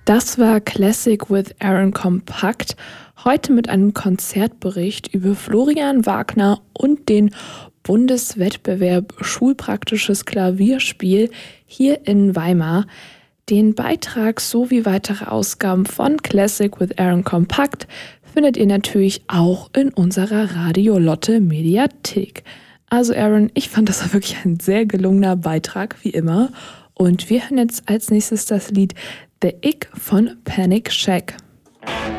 Das war Classic with Aaron Kompakt. Heute mit einem Konzertbericht über Florian Wagner und den Bundeswettbewerb Schulpraktisches Klavierspiel hier in Weimar. Den Beitrag sowie weitere Ausgaben von Classic with Aaron Kompakt findet ihr natürlich auch in unserer Radio Lotte Mediathek. Also Aaron, ich fand das war wirklich ein sehr gelungener Beitrag, wie immer. Und wir hören jetzt als nächstes das Lied The Ick von Panic Shack.